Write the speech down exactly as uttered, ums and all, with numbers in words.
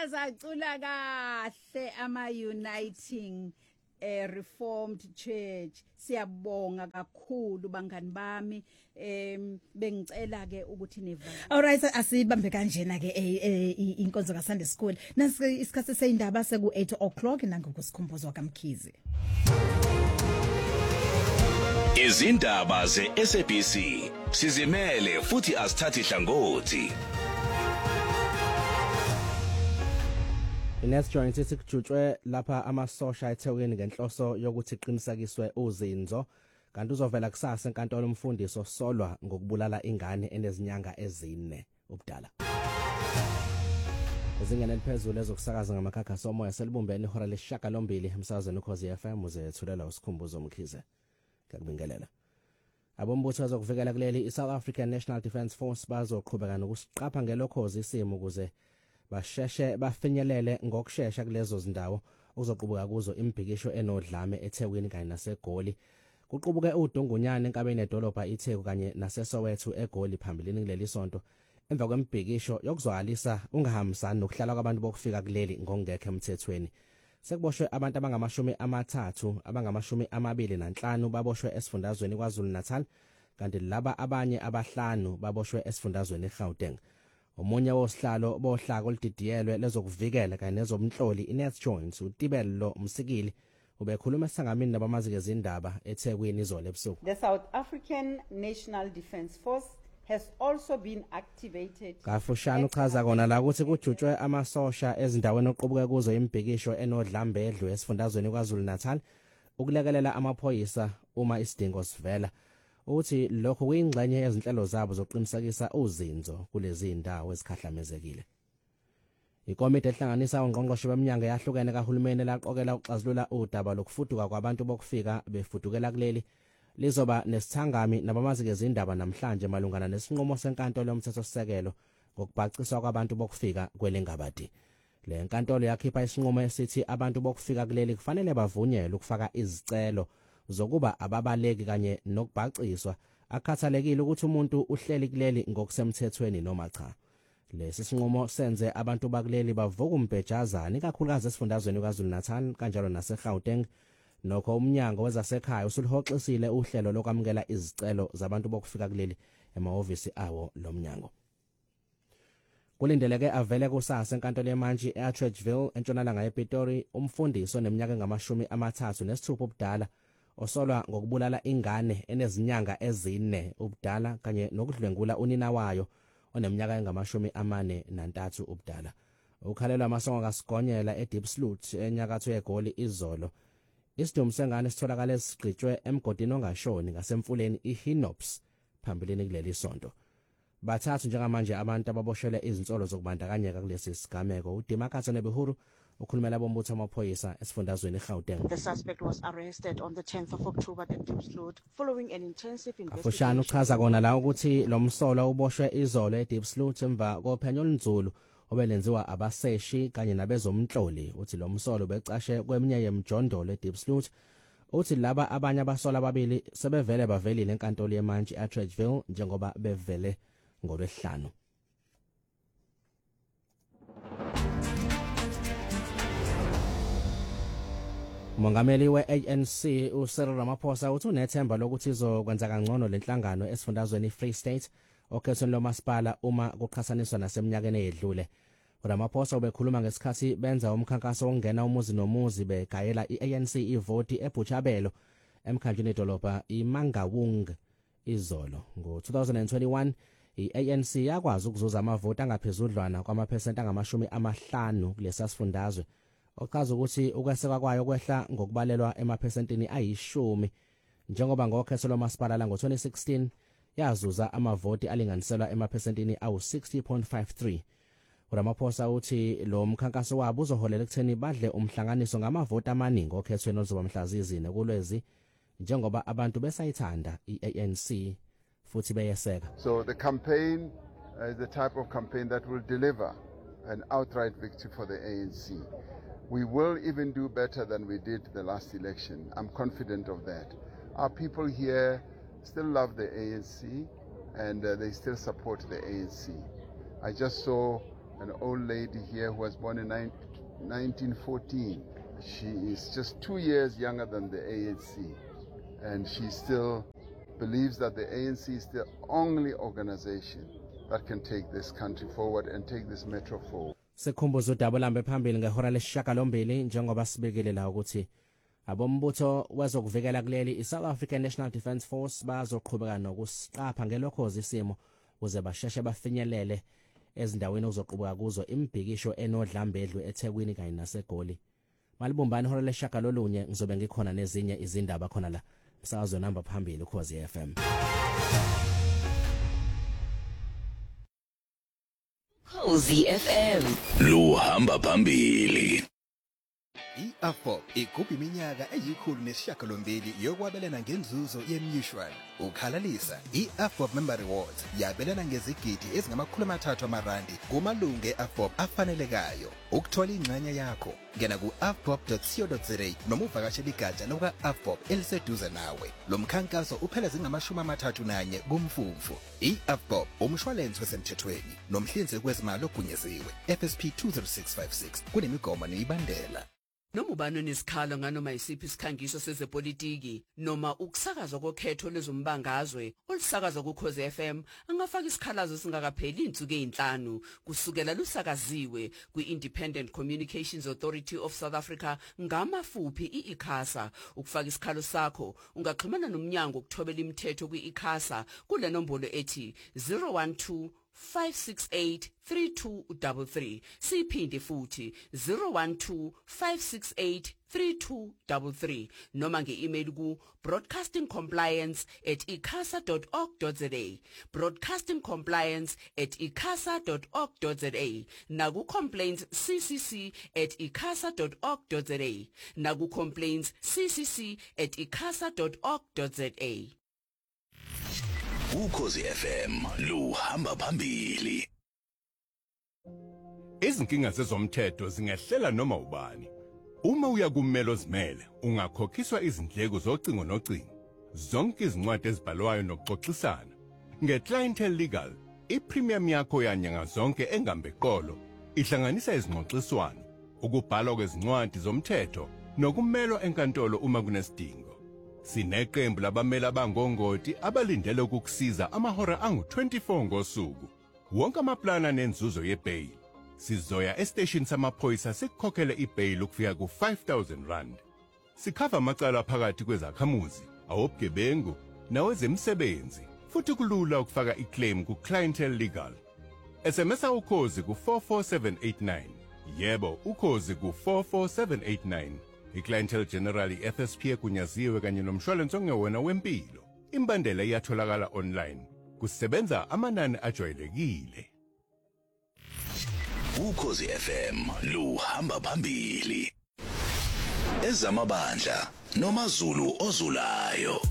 bazacula kahle ama uniting eh Reformed Church. Siyabonga kakhulu bangani bami, em bengicela ke ukuthi neva. All right, asibambe kanjena ke inkonzo ka Sunday School. Nasi isikhathi seyindaba seku eight o'clock nangokusikhumbuzo kaMkhize. Izindaba ze S A B C sizimele futhi asithathi hlangothi. Next joint sikujutshwe lapha amasosha eThekwini ngenhloso yokuthi iqinisekiswe uzinzo kanti uzovela kusasa enkantolo yomfundiso solwa ngokubulala ingane enezinyanga ezine ubudala. Izingane eliphezulu ezokusakaza ngamakhakha somoya selibumbene ihora leshaka lombili emsakazweni ukhozi F M uzethulela usikhumbuzo Mkhize. Ngakubingelela. Abombutho bazokuvikela kuleli iSouth African National Defence Force bazoqhubeka nokusiqapha ngelokhozi isimo ukuze basheshe bafinyelele ngokusheshsha kulezo zindawo uzoqubuka kuzo imibhikisho enodlame eThekwini kanye naseGoli. Kuqubuke uDungunyane enkabeni edolobha iTheku kanye naseSoweto eGoli phambilini kuleli sonto emva kwemibhikisho yokuzwalisa ungahambisani nokuhlala kwabantu bokufika kuleli ngongekho emthethweni. Sekuboshwe abantu abangamashumi amathathu abangamashumi amabili nanhlanu baboshwe esifundazweni kwaZulu Natal kanti laba abanye abahlanu baboshwe esifundazweni eGauteng. Omunye wosihlalo bohlaka olididiyelwe lezokuvikela kanye nezomnhloli iNet Jones uTibello Msikili ubekhuluma esangamini nabamazike ezindaba eThekwini izolo ebusuku. The South African National Defence Force has also been activated. Kafushane uchaza kona la ukuthi kujutshwe amasosha ezindaweni oqubuke kuzo imibhikisho enodlambe edlu esifundazweni kwaZulu Natal ukulekelela amaphoyisa uma isidingo sivela. Uthi lokho kuyingxenye yezinhlelo zabo zokuqinisekisa uzinzo kulezi indawo ezikhahlamezekile. Ikomiti ehlanganisa ongqongqoshe beminyango yahlukene kahulumeni laqokela ukuxazulula udaba lokufuduka kwabantu bokufika befudukela kuleli lizoba nesithangami nabamazike ezindaba namhlanje malungana nesinqumo senkantolo yomthethosisekelo ngokubhaciswa kwabantu bokufika kwelengabadi. Le nkantolo yakhipha isinqumo esithi abantu bokufika kuleli kufanele bavunyelwe ukufaka izicelo zokuba ababaleki kanye nokubhaciswa akhathalekile ukuthi umuntu uhleli kuleli ngokusemthethweni noma cha. Lesi sinqumo senze abantu bakuleli bavuka umbhejazana ikakhulukazi esifundazweni kwaZulu Natal kanjalo naseGauteng. Nokho umnyango wezasekhaya usulihoxisile uhlelo lokwamukela izicelo zabantu bokufika kuleli emahhovisi awo lomnyango. Kulindeleke avele kusasa enkantolo yemantshi eAtteridgeville entshonalanga ePitori umfundiso neminyaka engamashumi amathathu nesithupha ubudala osolwa ngokubulala ingane enezinyanga ezine ubudala kanye nokudlwengula unina wayo oneminyaka engamashumi amane nantathu ubudala. Ukhalelwa amasongo kaSigonyela eDeepsloot enyakatho yeGoli izolo. Isidumbu sengane sitholakala esigqitshwe emgodini ongashoni ngasemfuleni iHinops phambilini kuleli sonto. Bathathu njengamanje abantu ababoshelwe izinsolo zokubandakanyeka kulesi sigameko. uDimakatho Nebihuru ukhulumela bombutho amaphoyisa esifundazweni eGauteng. The suspect was arrested on the tenth of October at Deepsloot following an intensive investigation. Afushane uchaza kona la ukuthi lo msolo uboshwe izolo eDeepsloot emva kophenyo olunzulu obelenziwa abaseshi kanye nabezomnhloli. Uthi lo msolo becashe kweminye yemjondolo eDeepsloot. Uthi laba abanye abasola ababili sebevele bavelile enkantolo yemantshi eAtteridgeville njengoba bevele ngolwesihlanu. Umongameli we-A N C uCyril Ramaphosa uthi unethemba lokuthi izokwenza kangcono lenhlangano esifundazweni iFree State okhethweni lomasipala uma kuqhathaniswa naseminyakeni eyedlule. uRamaphosa ubekhuluma ngesikhathi benza umkhankaso wokungena umuzi nomuzi begayela i-A N C ivoti eBuchabelo emkhandlwini edolobha iMangaung izolo. Ngo-two thousand twenty-one i-A N C yakwazi ukuzuza amavoti angaphezudlwana kwamaphesenti angamashumi amahlanu kulesi sifundazwe. Ochaza ukuthi ukwesekwa kwayo kwehla ngokubalelwa emaphesentini ayishumi njengoba ngokhetho lomasipala la ngo-twenty sixteen yazuza amavoti alinganiselwa emaphesentini awu-sixty point five three. uRamaphosa uthi lo mkhankaso wabo uzoholela ekutheni badle umhlanganiso ngamavoti amaningi okhethweni oluzoba mhla zizine kulwezi njengoba abantu besayithanda i-A N C futhi beyeseka. So the campaign uh, is the type of campaign that will deliver an outright victory for the A N C. We will even do better than we did the last election. I'm confident of that. Our people here still love the A N C and uh, they still support the A N C. I just saw an old lady here who was born in nineteen fourteen. She is just two years younger than the A N C, and she still believes that the A N C is the only organization that can take this country forward and take this metro forward. Sekhumbuzo udaba lambe phambili ngehora lesishiyagalombili njengoba sibekele la ukuthi abombutho wezokuvikela kuleli iSouth African National Defence Force bazoqhubeka nokusiqapha ngelokhozi isimo ukuze basheshe bafinyelele ezindaweni ozoqhubeka kuzo imibhikisho enodlambedlu eThekwini kanye naseGoli. Malibumbani ihora lesishiyagalolunye ngizobe ngikhona nezinye izindaba khona la umsakazo namba phambili ukhozi F M. Khosi F M luhamba phambili. I-A F O B igubha iminyaka eyikhulu nesishiyagalombili yokwabelana ngenzuzo ye-mutual. Ukhalalisa i-A F O B Member Rewards yabelana ngezigidi ezingamakhulu amathathu amarandi kumalungu e-A F O B afanelekayo. Ukuthola ingxenye yakho ngena ku a f o b dot co dot za noma uvakashele igatsha lokwa-A F O B eliseduze nawe. Lo mkhankaso uphela zingamashumi amathathu nanye kumfumfu. I-A F O B umshwalense wesemthethweni nomhlinzeki wezimali ogunyaziwe F S P two zero six five six kunemigomo neyibandela. Noma ubani onesikhalo nganoma isiphi isikhangiso sezepolitiki noma ukusakazwa kokhetho lezombangazwe olusakazwa kuKhosi F M angafaka isikhalazo singakapheli insuku ezinhlanu kusukela lusakaziwe kwi-Independent Communications Authority of South Africa ngamafuphi i-ICASA. Ukufaka isikhalo sakho ungaxhumana nomnyango ukuthobela imithetho kwi-ICASA kule nombolo ethi zero one two five six eight three two three three siphinde futhi zero one two five six eight three two three three noma nge-email ku broadcastingcompliance at icasa dot org dot za broadcastingcompliance at icasa dot org dot za naku complaints ccc at icasa dot org dot za naku complaints ccc at icasa dot org dot za. Ukhosi F M luhamba phambili. Izinkinga zezomthetho zingehlela noma ubani. Uma uya kummelo zimele ungakhokhiswa izindleko zocingo nocingo. Zonke izincwadi ezibhalwayo nokuxoxisana. Nge-Clientele Legal, ipremium yakho yanyanga zonke engambe qolo ihlanganisa izingxoxiswano, ukubhalwa kwezincwadi zomthetho nokumelwa enkantolo uma kunesidingo. Sineqembu labameli abangongoti abalindele ukukusiza amahora angu twenty-four ngosuku. Wonke amaplana nenzuzo yebail. Sizoya estation samaphoyisa sikukhokhele ibail ukufika ku five thousand rand. Sikhava amacala phakathi kwezakhamuzi, awubugebengu nawezemsebenzi. Futhi kulula ukufaka iclaim ku Clientele Legal. S M S ukhozi ku four four seven eight nine. Yebo, ukhozi ku four four seven eight nine. I-Clientele General F S P kunyaziwe kanye nomshwalense ongewona wempilo. Imbandela iyatholakala online. Kusebenza amanani ajwayelekile. Ukhosi F M luhamba phambili. Ezamabandla nomaZulu ozulayo.